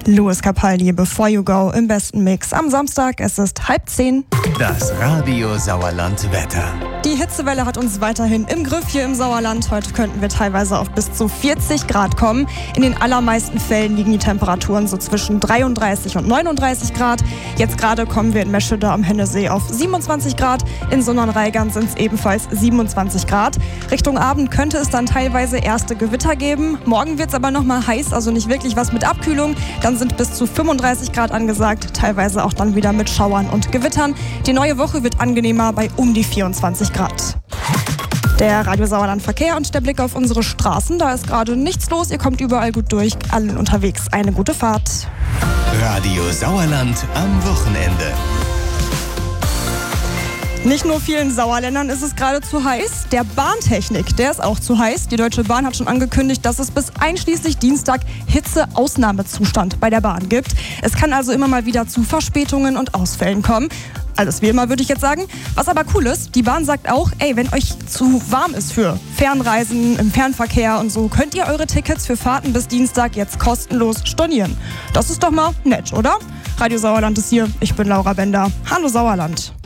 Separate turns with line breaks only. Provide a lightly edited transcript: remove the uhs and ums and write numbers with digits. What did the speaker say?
Louis Capaldi, Before You Go im besten Mix am Samstag. Es ist 9:30.
Das Radio Sauerland Wetter.
Die Hitzewelle hat uns weiterhin im Griff hier im Sauerland. Heute könnten wir teilweise auf bis zu 40 Grad kommen. In den allermeisten Fällen liegen die Temperaturen so zwischen 33 und 39 Grad. Jetzt gerade kommen wir in Meschede am Hennesee auf 27 Grad. In Sonnenreigern sind es ebenfalls 27 Grad. Richtung Abend könnte es dann teilweise erste Gewitter geben. Morgen wird es aber nochmal heiß, also nicht wirklich was mit Abkühlung. Dann sind bis zu 35 Grad angesagt, teilweise auch dann wieder mit Schauern und Gewittern. Die neue Woche wird angenehmer bei um die 24 Grad. Der Radio Sauerland Verkehr und der Blick auf unsere Straßen. Da ist gerade nichts los, ihr kommt überall gut durch, allen unterwegs. Eine gute Fahrt.
Radio Sauerland am Wochenende.
Nicht nur vielen Sauerländern ist es gerade zu heiß, der Bahntechnik, der ist auch zu heiß. Die Deutsche Bahn hat schon angekündigt, dass es bis einschließlich Dienstag Hitze-Ausnahmezustand bei der Bahn gibt. Es kann also immer mal wieder zu Verspätungen und Ausfällen kommen. Alles wie immer, würde ich jetzt sagen. Was aber cool ist, die Bahn sagt auch, wenn euch zu warm ist für Fernreisen, im Fernverkehr und so, könnt ihr eure Tickets für Fahrten bis Dienstag jetzt kostenlos stornieren. Das ist doch mal nett, oder? Radio Sauerland ist hier, ich bin Laura Bender. Hallo Sauerland.